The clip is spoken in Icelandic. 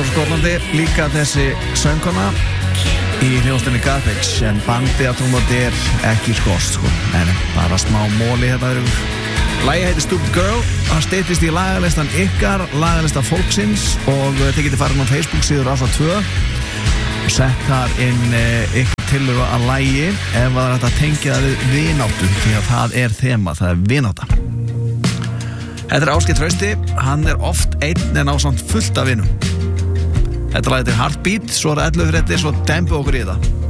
frá Skotlandi, líka þessi söngkona í hljóðstinni Garbage, en bandið að tónmóti ekki skost, sko. Nei, bara smá móli hérna yfir. Lagið heitir Stupid Girl, það styttist í lagalistan ykkar, lagalista fólksins, og þið getið farin á Facebook síður Rásar 2 og sett þar inn ykkur tillögu að lagi ef það er hægt að tengja það við vináttu, því að það er þema, það er vinátta. Þetta er Ásgeir Trausti, hann er oft einn en á samt fullt af vinum. Þetta lag heitir Heartbeat, svo er 11 fréttir, svo dempu okkur í það.